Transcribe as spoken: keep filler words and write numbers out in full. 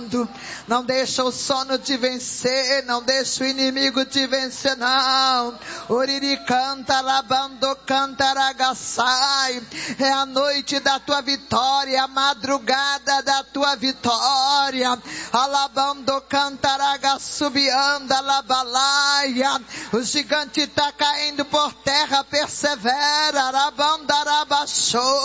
orando. Não deixa o sono te vencer, não deixa o inimigo te vencer, não. Oriri canta, labando cantaragaçai. É a noite da tua vitória, a madrugada da tua vitória. Alabando cantaragasubianda labalaia. O gigante está caindo por terra, persevera. Arabandarabachou.